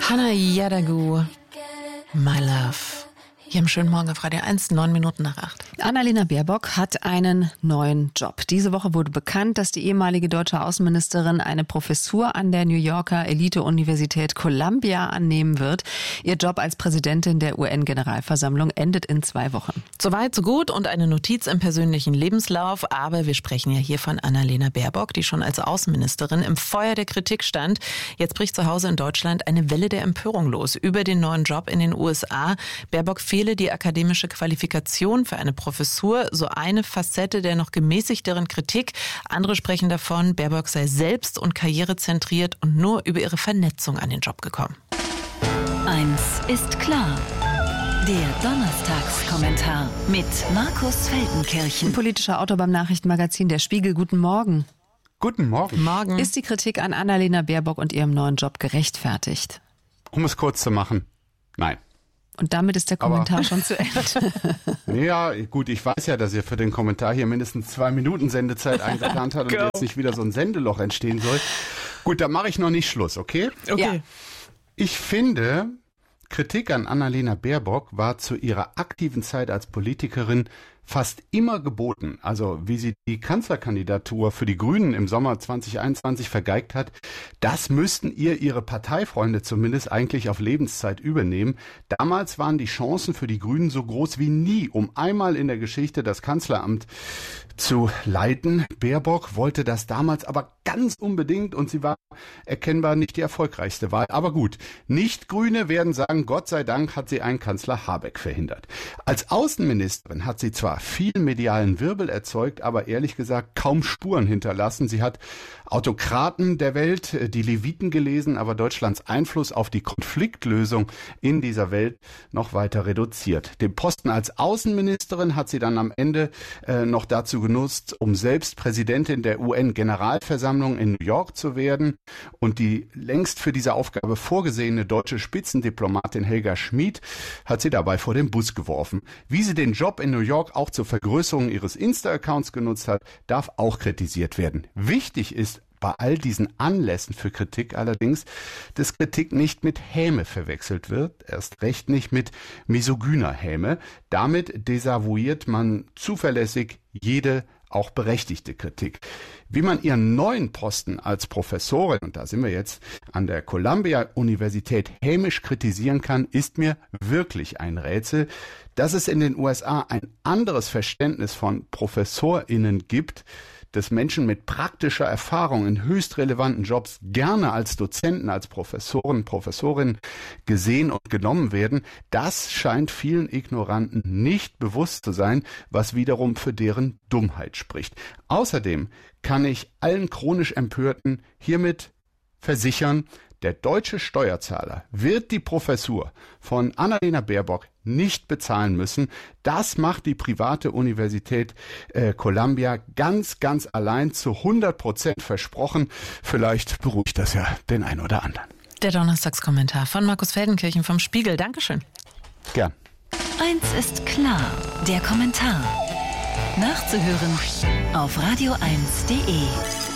Hannah Yadagu, My Love. Hier am schönen Morgen auf Radio 1, 9 Minuten nach 8. Annalena Baerbock hat einen neuen Job. Diese Woche wurde bekannt, dass die ehemalige deutsche Außenministerin eine Professur an der New Yorker Elite-Universität Columbia annehmen wird. Ihr Job als Präsidentin der UN-Generalversammlung endet in 2 Wochen. Soweit, so gut und eine Notiz im persönlichen Lebenslauf. Aber wir sprechen ja hier von Annalena Baerbock, die schon als Außenministerin im Feuer der Kritik stand. Jetzt bricht zu Hause in Deutschland eine Welle der Empörung los über den neuen Job in den USA. Baerbock fehle die akademische Qualifikation für eine Professur, so eine Facette der noch gemäßigteren Kritik. Andere sprechen davon, Baerbock sei selbst- und karrierezentriert und nur über ihre Vernetzung an den Job gekommen. Eins ist klar. Der Donnerstagskommentar mit Markus Feldenkirchen. Politischer Autor beim Nachrichtenmagazin Der Spiegel. Guten Morgen. Guten Morgen. Morgen. Ist die Kritik an Annalena Baerbock und ihrem neuen Job gerechtfertigt? Um es kurz zu machen, nein. Und damit ist der Kommentar schon zu Ende. Ja, gut, ich weiß ja, dass ihr für den Kommentar hier mindestens 2 Minuten Sendezeit eingeplant habt und jetzt nicht wieder so ein Sendeloch entstehen soll. Gut, da mache ich noch nicht Schluss, okay? Okay. Ja. Ich finde, Kritik an Annalena Baerbock war zu ihrer aktiven Zeit als Politikerin fast immer geboten. Also wie sie die Kanzlerkandidatur für die Grünen im Sommer 2021 vergeigt hat, das müssten ihre Parteifreunde zumindest eigentlich auf Lebenszeit übernehmen. Damals waren die Chancen für die Grünen so groß wie nie, um einmal in der Geschichte das Kanzleramt zu leiten. Baerbock wollte das damals aber ganz unbedingt und sie war erkennbar nicht die erfolgreichste Wahl. Aber gut, Nicht-Grüne werden sagen, Gott sei Dank hat sie einen Kanzler Habeck verhindert. Als Außenministerin hat sie zwar viel medialen Wirbel erzeugt, aber ehrlich gesagt kaum Spuren hinterlassen. Sie hat Autokraten der Welt, die Leviten gelesen, aber Deutschlands Einfluss auf die Konfliktlösung in dieser Welt noch weiter reduziert. Den Posten als Außenministerin hat sie dann am Ende noch dazu genutzt, um selbst Präsidentin der UN-Generalversammlung in New York zu werden. Und die längst für diese Aufgabe vorgesehene deutsche Spitzendiplomatin Helga Schmid hat sie dabei vor den Bus geworfen. Wie sie den Job in New York auch zur Vergrößerung ihres Insta-Accounts genutzt hat, darf auch kritisiert werden. Wichtig ist bei all diesen Anlässen für Kritik allerdings, dass Kritik nicht mit Häme verwechselt wird, erst recht nicht mit misogyner Häme. Damit desavouiert man zuverlässig jede auch berechtigte Kritik. Wie man ihren neuen Posten als Professorin, und da sind wir jetzt an der Columbia-Universität, hämisch kritisieren kann, ist mir wirklich ein Rätsel. Dass es in den USA ein anderes Verständnis von ProfessorInnen gibt, dass Menschen mit praktischer Erfahrung in höchst relevanten Jobs gerne als Dozenten, als Professorinnen gesehen und genommen werden, das scheint vielen Ignoranten nicht bewusst zu sein, was wiederum für deren Dummheit spricht. Außerdem kann ich allen chronisch Empörten hiermit versichern, der deutsche Steuerzahler wird die Professur von Annalena Baerbock nicht bezahlen müssen. Das macht die private Universität Columbia ganz allein zu 100% versprochen. Vielleicht beruhigt das ja den einen oder anderen. Der Donnerstagskommentar von Markus Feldenkirchen vom Spiegel. Dankeschön. Gern. Eins ist klar. Der Kommentar. Nachzuhören auf radio1.de.